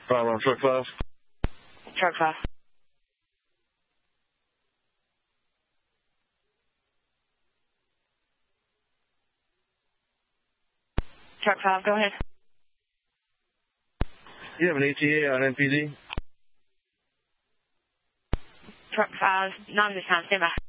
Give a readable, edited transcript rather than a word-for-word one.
Bravo on truck 5. Truck 5. Truck 5, go ahead. You have an ETA on NPD? Truck 5, not this time, stand by.